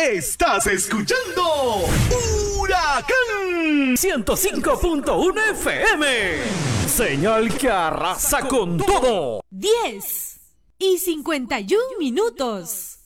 Estás escuchando Huracán 105.1 FM. Señal que arrasa con todo. 10:51 minutos.